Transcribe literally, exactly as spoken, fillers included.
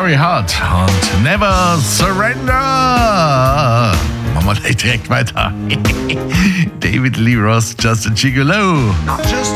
Very Hard und Never Surrender. Machen wir gleich direkt weiter. David Lee Roth, Just a Gigolo. Just